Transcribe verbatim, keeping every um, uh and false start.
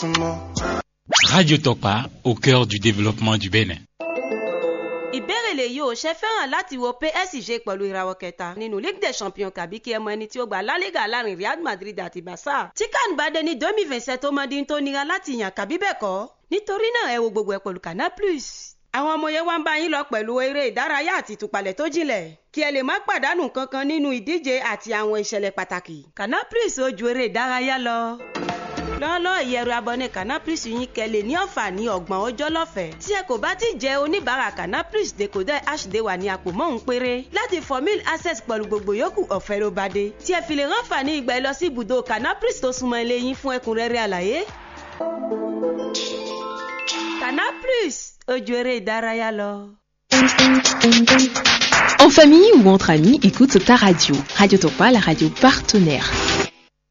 doucement. Radio Topa, au cœur du développement du Bénin. Ìbéèrè lèyí ò ṣe fẹ́ràn láti wo P S G pẹ̀lú ìràwọ̀ kẹta nínú Ligue des Champions kàbí kí ẹ mọ ẹni tí ó gba La Liga láàrin Real Madrid àti Barca. Tí CAN bá dé ní twenty twenty-seven tó mọ dín tó nira láti yàn kàbí bẹ́ẹ̀ kọ́. Nítorí náà ẹ wo gbogbo ẹ̀ pẹ̀lú Canal Plus. Àwọn ọmọ yẹn wá ń bá yín lọ pẹ̀lú eré ìdárayá àti ìtúpalẹ̀ tó jinlẹ̀. Kí ẹ lè má pàdánù kankan nínú ìdíje àti àwọn ìṣẹ̀lẹ̀ pàtàkì. Canal Plus ó ju eré ìdárayá lọ. Lọ́lọ́ ìyẹ̀rù abọ́né Canal Plus yín kẹ́lẹ̀ ní àǹfààní ọgbọ̀n ọjọ́ lọ́fẹ̀ẹ́. Tí ẹ kò bá ti jẹ́ oníbàárà Canal Plus decoder H D wà ní àpò mọ́hún péré. Láti formula access pẹ̀lú gbogbo yòókù ọ̀fẹ́ ló bá dé. Tí ẹ fi lè ránfààní ìgbà lọ sí ibùdó Canal Plus tó súnmọ́ ilé yín fún ẹ̀kúnrẹ́rẹ́ àlàyé. Canal Plus, ojú eré ìdárayá lọ. En famille ou entre amis, écoute ta radio. Radio Topa, la radio partenaire.